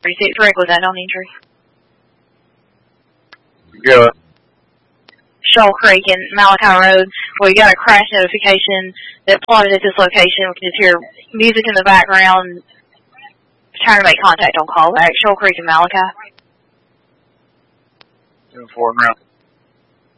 36 Rick, was that on injury? Yeah. Shoal Creek and Malachi Road, where you got a crash notification that plotted at this location. We can just hear music in the background, trying to make contact on callback. Shoal Creek and Malachi. 10-4 now.